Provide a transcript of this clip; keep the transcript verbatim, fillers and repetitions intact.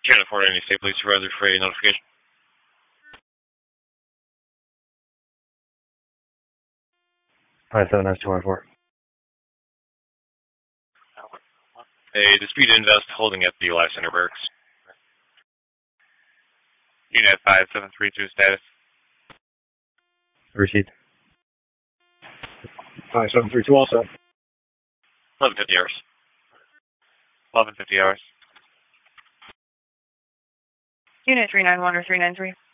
Channel four, any state police supervisor for a notification. five seven S two one four. A disputed invest holding at the Life Center barracks. Unit five seven three two status. Received. five seven three two also. eleven fifty hours. eleven fifty hours. Unit three nine one or three nine three.